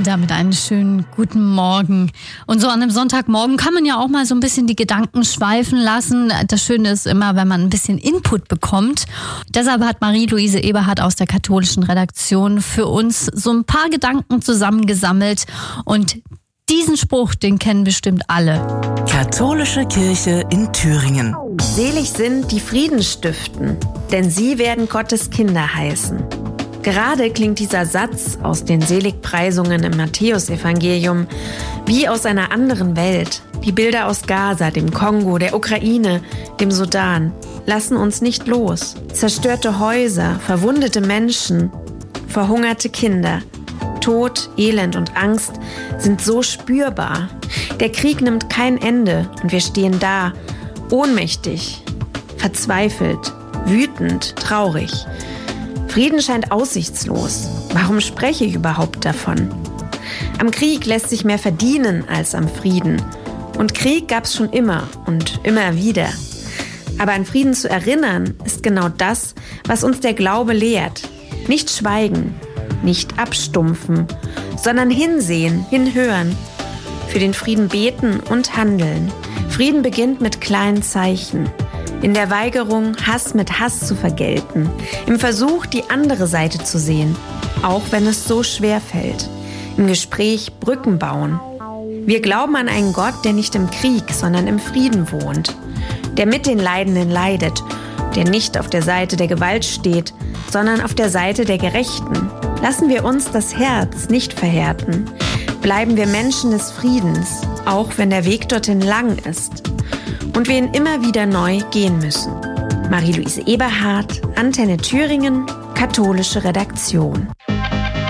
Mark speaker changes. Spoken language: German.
Speaker 1: damit einen schönen guten Morgen. Und so an einem Sonntagmorgen kann man ja auch mal so ein bisschen die Gedanken schweifen lassen. Das Schöne ist immer, wenn man ein bisschen Input bekommt. Deshalb hat Marie-Louise Eberhardt aus der katholischen Redaktion für uns so ein paar Gedanken zusammengesammelt. Und diesen Spruch, den kennen bestimmt alle.
Speaker 2: Katholische Kirche in Thüringen.
Speaker 3: Selig sind, die Frieden stiften, denn sie werden Gottes Kinder heißen. Gerade klingt dieser Satz aus den Seligpreisungen im Matthäusevangelium wie aus einer anderen Welt. Die Bilder aus Gaza, dem Kongo, der Ukraine, dem Sudan lassen uns nicht los. Zerstörte Häuser, verwundete Menschen, verhungerte Kinder. Tod, Elend und Angst sind so spürbar. Der Krieg nimmt kein Ende und wir stehen da, ohnmächtig, verzweifelt, wütend, traurig. Frieden scheint aussichtslos. Warum spreche ich überhaupt davon? Am Krieg lässt sich mehr verdienen als am Frieden. Und Krieg gab's schon immer und immer wieder. Aber an Frieden zu erinnern, ist genau das, was uns der Glaube lehrt. Nicht schweigen, nicht abstumpfen, sondern hinsehen, hinhören. Für den Frieden beten und handeln. Frieden beginnt mit kleinen Zeichen. In der Weigerung, Hass mit Hass zu vergelten. Im Versuch, die andere Seite zu sehen, auch wenn es so schwer fällt. Im Gespräch Brücken bauen. Wir glauben an einen Gott, der nicht im Krieg, sondern im Frieden wohnt. Der mit den Leidenden leidet. Der nicht auf der Seite der Gewalt steht, sondern auf der Seite der Gerechten. Lassen wir uns das Herz nicht verhärten. Bleiben wir Menschen des Friedens, auch wenn der Weg dorthin lang ist. Und wir ihn immer wieder neu gehen müssen. Marie-Louise Eberhardt, Antenne Thüringen, katholische Redaktion.